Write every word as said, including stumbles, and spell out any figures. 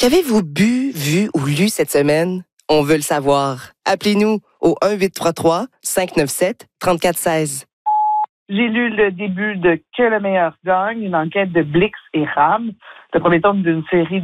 Qu'avez-vous bu, vu ou lu cette semaine? On veut le savoir. Appelez-nous au un huit trois trois cinq neuf sept trois quatre un six. J'ai lu le début de Que le meilleur gagne, une enquête de Blix et Ram, le premier tome d'une série